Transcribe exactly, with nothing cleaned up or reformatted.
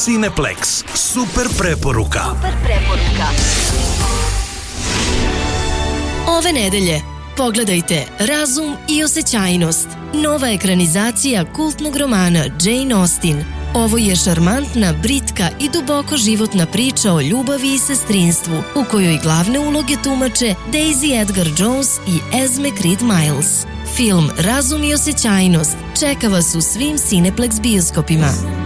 Cineplex. Super preporuka. Super preporuka. Ove nedelje pogledajte Razum i osjećajnost. Nova ekranizacija kultnog romana Jane Austen. Ovo je šarmantna, britka i duboko životna priča o ljubavi i sestrinstvu, u kojoj glavne uloge tumače Daisy Edgar Jones i Esme Creed Miles. Film Razum i osjećajnost čeka vas u svim Cineplex bioskopima.